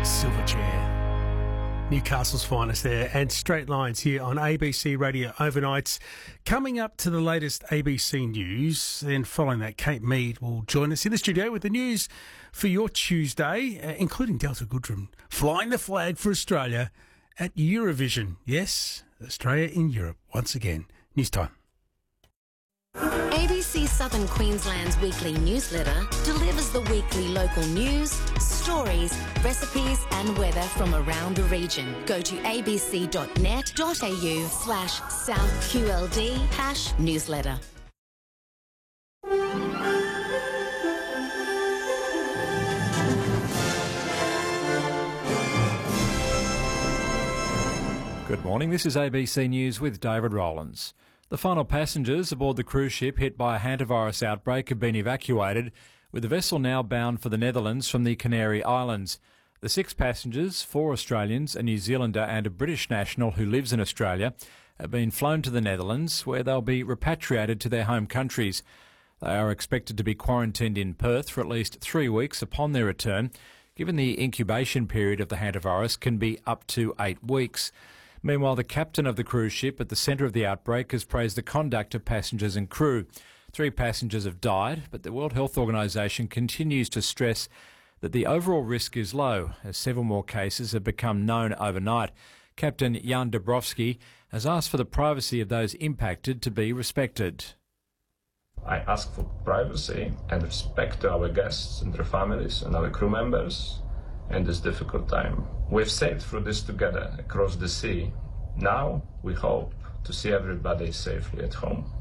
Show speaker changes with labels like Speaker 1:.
Speaker 1: Silverchair, Newcastle's finest there, and Straight Lines here on ABC Radio Overnights. Coming up to the latest ABC News, then following that, Kate Mead will join us in the studio with the news for your Tuesday, including Delta Goodrem flying the flag for Australia at Eurovision. Yes, Australia in Europe once again. News time.
Speaker 2: ABC Southern Queensland's weekly newsletter delivers the weekly local news, stories, recipes and weather from around the region. Go to abc.net.au/SouthQLD #newsletter.
Speaker 3: Good morning, this is ABC News with David Rowlands. The final passengers aboard the cruise ship hit by a hantavirus outbreak have been evacuated, with the vessel now bound for the Netherlands from the Canary Islands. The 6 passengers, 4 Australians, a New Zealander and a British national who lives in Australia, have been flown to the Netherlands, where they'll be repatriated to their home countries. They are expected to be quarantined in Perth for at least 3 weeks upon their return, given the incubation period of the hantavirus can be up to 8 weeks. Meanwhile, the captain of the cruise ship at the centre of the outbreak has praised the conduct of passengers and crew. 3 passengers have died, but the World Health Organisation continues to stress that the overall risk is low, as several more cases have become known overnight. Captain Jan Dabrowski has asked for the privacy of those impacted to be respected.
Speaker 4: I ask for privacy and respect to our guests and their families and our crew members in this difficult time. We've sailed through this together across the sea. Now we hope to see everybody safely at home.